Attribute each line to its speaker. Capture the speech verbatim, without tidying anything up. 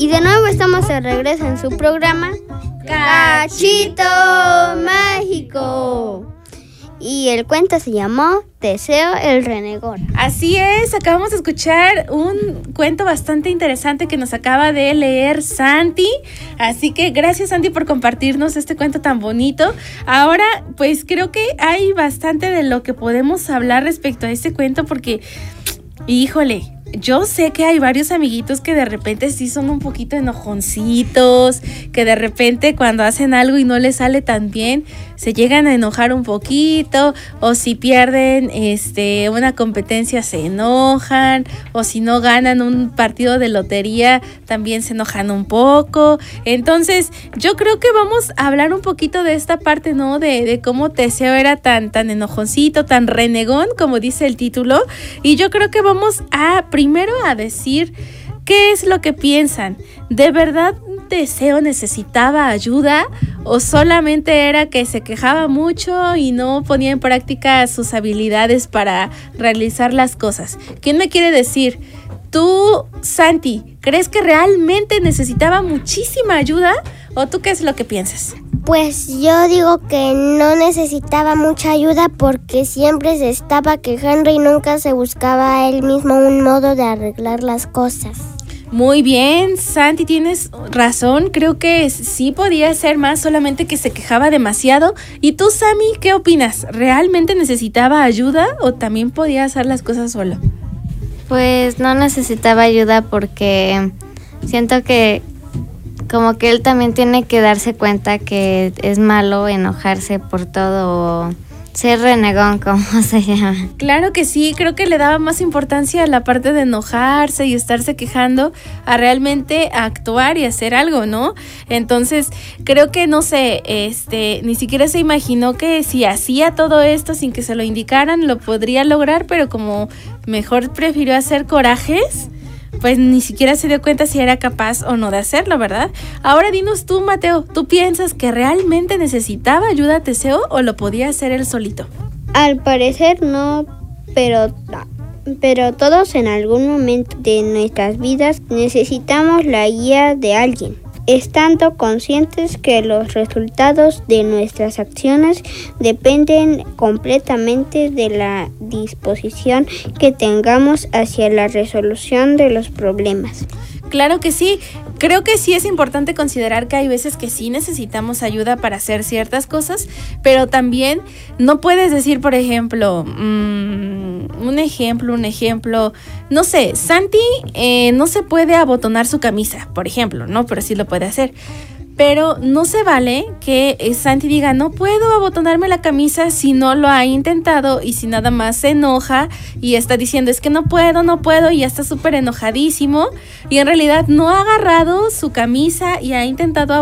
Speaker 1: Y de nuevo estamos de regreso en su programa Cachito Mágico. Y el cuento se llamó Teseo el Renegón.
Speaker 2: Así es, acabamos de escuchar un cuento bastante interesante que nos acaba de leer Santi. Así que gracias, Santi, por compartirnos este cuento tan bonito. Ahora, pues creo que hay bastante de lo que podemos hablar respecto a este cuento porque, híjole, yo sé que hay varios amiguitos que de repente sí son un poquito enojoncitos, que de repente cuando hacen algo y no les sale tan bien, se llegan a enojar un poquito, o si pierden este, una competencia se enojan, o si no ganan un partido de lotería también se enojan un poco. Entonces yo creo que vamos a hablar un poquito de esta parte, ¿no? De, de cómo Teseo era tan, tan enojoncito, tan renegón, como dice el título, y yo creo que vamos a primero a decir qué es lo que piensan. ¿De verdad Teseo necesitaba ayuda o solamente era que se quejaba mucho y no ponía en práctica sus habilidades para realizar las cosas? ¿Quién me quiere decir? Tú, Santi, ¿crees que realmente necesitaba muchísima ayuda o tú qué es lo que piensas?
Speaker 3: Pues yo digo que no necesitaba mucha ayuda porque siempre se estaba quejando y nunca se buscaba a él mismo un modo de arreglar las cosas.
Speaker 2: Muy bien, Santi, tienes razón. Creo que sí podía ser más, solamente que se quejaba demasiado. ¿Y tú, Sammy, qué opinas? ¿Realmente necesitaba ayuda o también podía hacer las cosas solo?
Speaker 4: Pues no necesitaba ayuda porque siento que como que él también tiene que darse cuenta que es malo enojarse por todo, ser renegón, como se llama.
Speaker 2: Claro que sí, creo que le daba más importancia a la parte de enojarse y estarse quejando a realmente actuar y hacer algo, ¿no? Entonces, creo que, no sé, este, ni siquiera se imaginó que si hacía todo esto sin que se lo indicaran, lo podría lograr, pero como mejor prefirió hacer corajes, pues ni siquiera se dio cuenta si era capaz o no de hacerlo, ¿verdad? Ahora dinos tú, Mateo, ¿tú piensas que realmente necesitaba ayuda a Teseo o lo podía hacer él solito?
Speaker 1: Al parecer no, pero, pero todos en algún momento de nuestras vidas necesitamos la guía de alguien, estando conscientes que los resultados de nuestras acciones dependen completamente de la disposición que tengamos hacia la resolución de los problemas.
Speaker 2: Claro que sí, creo que sí es importante considerar que hay veces que sí necesitamos ayuda para hacer ciertas cosas, pero también no puedes decir, por ejemplo, mmm, un ejemplo, un ejemplo, no sé, Santi eh, no se puede abotonar su camisa, por ejemplo, ¿no? Pero sí lo puede hacer. Pero no se vale que Santi diga, no puedo abotonarme la camisa si no lo ha intentado y si nada más se enoja y está diciendo, es que no puedo, no puedo, y ya está súper enojadísimo y en realidad no ha agarrado su camisa y ha intentado